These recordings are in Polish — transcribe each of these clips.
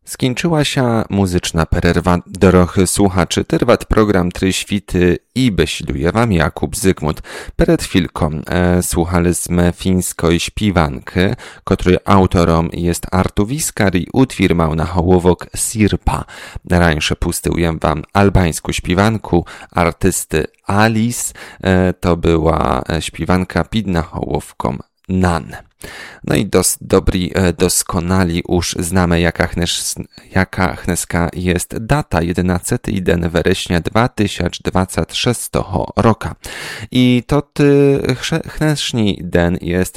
Skończyła się muzyczna pererwa. Dorohy słuchaczy, trwać program Trzy Świty i besiluje wam Jakub Zygmunt. Przed chwilką słuchaliśmy fińskiej śpiwanki, której autorom jest Artu Wiskar i utwór mał na hołowok Sirpa. Rańsze pustyłem wam albańską śpiwanku artysty Alice. To była śpiwanka pід na hołowką Nan. No i doskonali już znamy jaka chneska jest data 11 września 2026 roku. I to chneszni den jest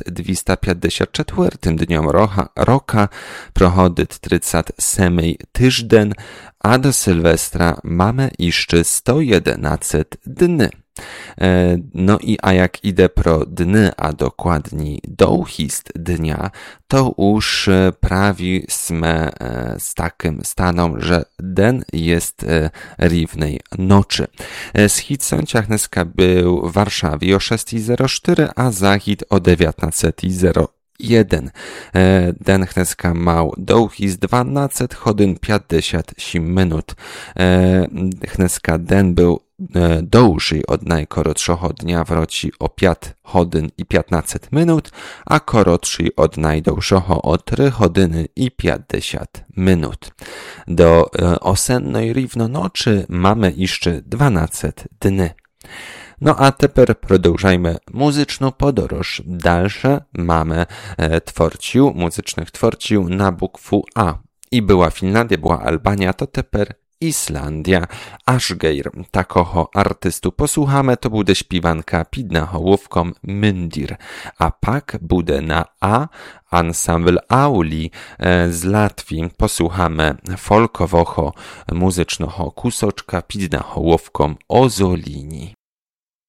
254 dniom roka, prochodzi 37 tyżden, a do Sylwestra mamy jeszcze 111 dni. No i a jak idę pro dny, a dokładniej dołhist dnia, to już prawi sme z takim stanom, że den jest równej nocy. Schid sąciachneska był w Warszawie o 6:04, a zachid o 19:01. Den chneska mał dołhist 12 hodyn 57 minut. Chneska den był dłużej od najkorotszego dnia wroci o 5 hodyn i 15 minut, a korotszej od najdłuższego o 3 godziny i 50 minut. Do osennej równonocy mamy jeszcze 12 dni. No a teraz продовжajmy muzyczną podróż. Dalsze mamy muzycznych tworcił na bukwu A. I była Finlandia, była Albania, to teraz Islandia. Ashgeir, takoho artystu posłuchamy, to bude śpiwanka pід na hołówką Myndir. A pak bude na A Ensemble Auli z Latwii. Posłuchamy folkowoho muzycznego kusoczka pід na hołówką Ozolini.